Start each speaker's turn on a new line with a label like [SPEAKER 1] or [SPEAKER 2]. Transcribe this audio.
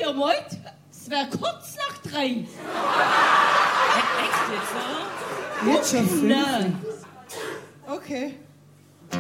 [SPEAKER 1] ihr wollt, es wäre kurz nach 3.
[SPEAKER 2] Echt jetzt,
[SPEAKER 3] Jetzt schon 5.
[SPEAKER 1] Nein.
[SPEAKER 3] Okay.